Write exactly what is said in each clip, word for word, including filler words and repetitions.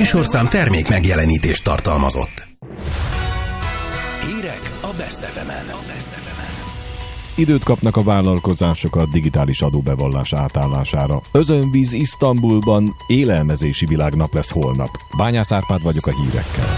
műsorszám termék megjelenítést tartalmazott. Hírek a Best ef emen. Időt kapnak a vállalkozások a digitális adóbevallás átállására. Özönvíz Isztambulban élelmezési világnap lesz holnap. Bányász Árpád vagyok a hírekkel.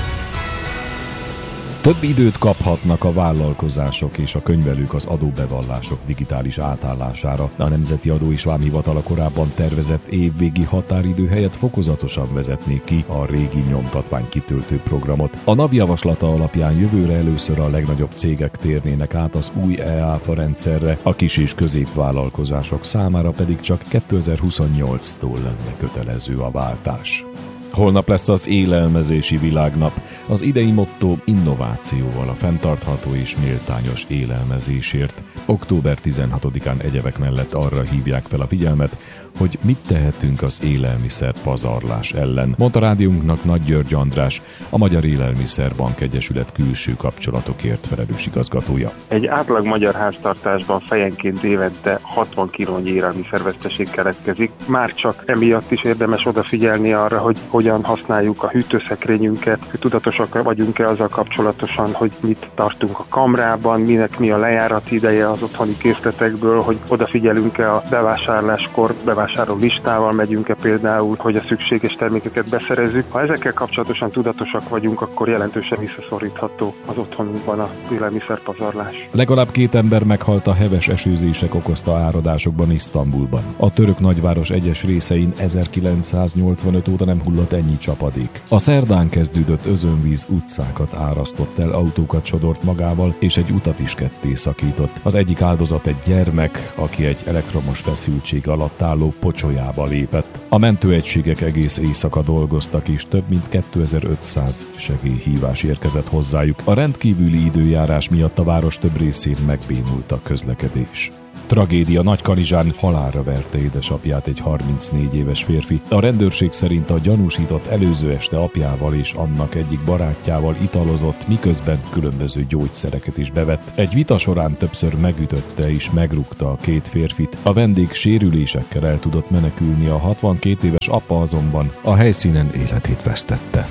Több időt kaphatnak a vállalkozások és a könyvelők az adóbevallások digitális átállására. A Nemzeti Adó és Vámhivatal a korábban tervezett évvégi határidő helyett fokozatosan vezetné ki a régi nyomtatvány kitöltő programot. A NAV javaslata alapján jövőre először a legnagyobb cégek térnének át az új e-áfa rendszerre, a kis és középvállalkozások számára pedig csak kétezer-huszonnyolctól lenne kötelező a váltás. Holnap lesz az élelmezési világnap. Az idei motto innovációval a fenntartható és méltányos élelmezésért. október tizenhatodikán egyebek mellett arra hívják fel a figyelmet, hogy mit tehetünk az élelmiszer pazarlás ellen, mondta rádiónknak Nagy György András, a Magyar Élelmiszerbank Egyesület külső kapcsolatokért felelős igazgatója. Egy átlag magyar háztartásban fejenként évente hatvan kilónyi élelmiszerveszteség keletkezik. Már csak emiatt is érdemes odafigyelni arra, hogy hogyan használjuk a hűtőszekrényünket, hogy tudatosak vagyunk-e azzal kapcsolatosan, hogy mit tartunk a kamrában, minek mi a lejárati ideje az otthoni készletekből, hogy odafigyelünk-e a bevásárláskor, bevásárláskor vásárló listával megyünk-e például, hogy a szükséges termékeket beszerezzük. Ha ezekkel kapcsolatosan tudatosak vagyunk, akkor jelentősen visszaszorítható az otthonunkban a élelmiszerpazarlás. Legalább két ember meghalt a heves esőzések okozta áradásokban Isztambulban. A török nagyváros egyes részein ezerkilencszáznyolcvanöt óta nem hullott ennyi csapadék. A szerdán kezdődött özönvíz utcákat árasztott el, autókat sodort magával, és egy utat is ketté szakított. Az egyik áldozat egy gyermek, aki egy elektromos feszültség alatt álló pocsolyába lépett. A mentőegységek egész éjszaka dolgoztak, és több mint kétezer-ötszáz segélyhívás érkezett hozzájuk. A rendkívüli időjárás miatt a város több részén megbénult a közlekedés. Tragédia Nagykanizsán, halálra verte édesapját egy harmincnégy éves férfi. A rendőrség szerint a gyanúsított előző este apjával és annak egyik barátjával italozott, miközben különböző gyógyszereket is bevett. Egy vita során többször megütötte és megrúgta a két férfit. A vendég sérülésekkel el tudott menekülni, a hatvankét éves apa azonban a helyszínen életét vesztette.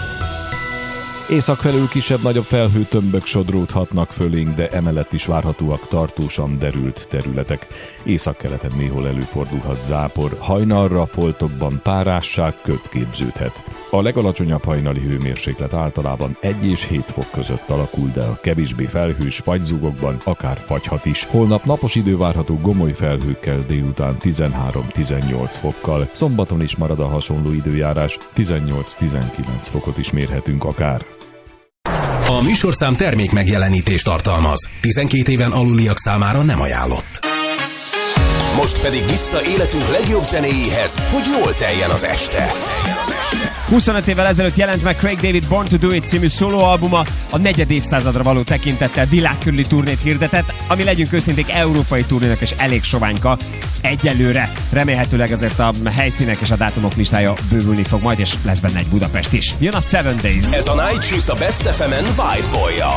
Észak felől kisebb-nagyobb felhőtömbök sodródhatnak fölénk, de emellett is várhatóak tartósan derült területek. Északkeleten néhol előfordulhat zápor, hajnalra foltokban párásság, köd képződhet. A legalacsonyabb hajnali hőmérséklet általában egy és hét fok között alakul, de a kevésbé felhős fagyzugokban akár fagyhat is. Holnap napos idő várható gomoly felhőkkel, délután tizenhárom-tizennyolc fokkal. Szombaton is marad a hasonló időjárás, tizennyolc-tizenkilenc fokot is mérhetünk akár. A műsorszám termék megjelenítést tartalmaz. tizenkét éven aluliak számára nem ajánlott. Most pedig vissza életünk legjobb zenéjéhez, hogy jól teljen az este. huszonöt évvel ezelőtt jelent meg Craig David Born to Do It című szólóalbuma, a negyed évszázadra való tekintettel világkörüli turnét hirdetett, ami legyünk őszinték európai turnénak és elég soványka egyelőre. Remélhetőleg azért a helyszínek és a dátumok listája bővülni fog majd, és lesz benne egy Budapest is. Jön a Seven Days. Ez a Night Shift a Best ef emen White Boy-jal.